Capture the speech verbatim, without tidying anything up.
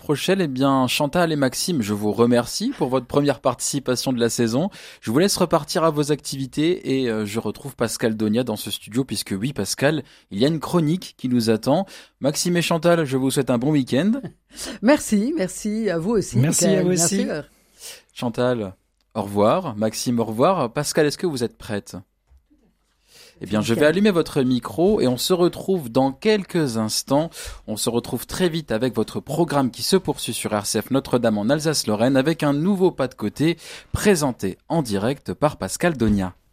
Rochelle. Eh bien, Chantal et Maxime, je vous remercie pour votre première participation de la saison. Je vous laisse repartir à vos activités et euh, je retrouve Pascal Donia dans ce studio puisque oui, Pascal, il y a une chronique qui nous attend. Maxime et Chantal, je vous souhaite un bon week-end. Merci, merci à vous aussi. Merci Michael, à vous bien aussi. sûr. Chantal, au revoir. Maxime, au revoir. Pascal, est-ce que vous êtes prête ? Eh bien, je vais allumer votre micro et on se retrouve dans quelques instants. On se retrouve très vite avec votre programme qui se poursuit sur R C F Notre-Dame en Alsace-Lorraine avec un nouveau pas de côté présenté en direct par Pascal Donia.